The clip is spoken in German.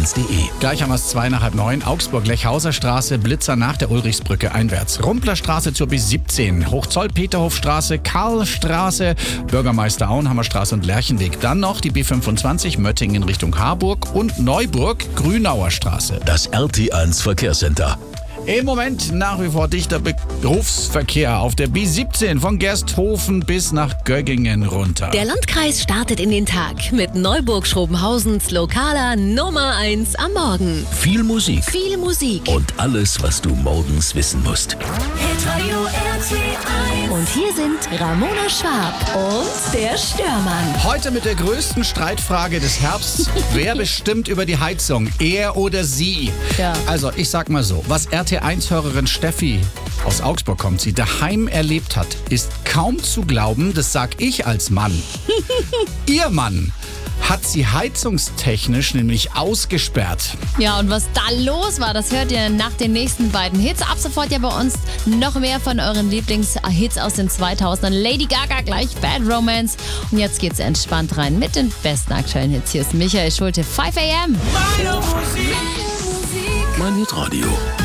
radio1.de. Gleich haben wir es 8:02. Augsburg-Lechhauser Straße, Blitzer nach der Ulrichsbrücke einwärts. Rumplerstraße zur B17, Hochzoll-Peterhofstraße, Karlstraße, Bürgermeister Auenhammerstraße und Lerchenweg. Dann noch die B25 Möttingen in Richtung Harburg und Neuburg, Grünauer Straße. Das RT1 Verkehrscenter. Im Moment nach wie vor dichter Berufsverkehr auf der B17 von Gersthofen bis nach Göggingen runter. Der Landkreis startet in den Tag mit Neuburg-Schrobenhausens lokaler Nummer 1 am Morgen. Viel Musik Viel Musik. und alles, was du morgens wissen musst. Hitradio RT1. Und hier sind Ramona Schwab und der Störmann. Heute mit der größten Streitfrage des Herbsts. Wer bestimmt über die Heizung? Er oder sie? Ja. Also, ich sag mal so, was RT1-Hörerin Steffi, aus Augsburg kommt sie, daheim erlebt hat, ist kaum zu glauben, das sag ich als Mann. Ihr Mann hat sie heizungstechnisch nämlich ausgesperrt. Ja, und was da los war, das hört ihr nach den nächsten beiden Hits. Ab sofort ja bei uns noch mehr von euren Lieblingshits aus den 2000ern. Lady Gaga gleich, Bad Romance. Und jetzt geht's entspannt rein mit den besten aktuellen Hits. Hier ist Michael Schulte, 5 AM. Mein Hitradio.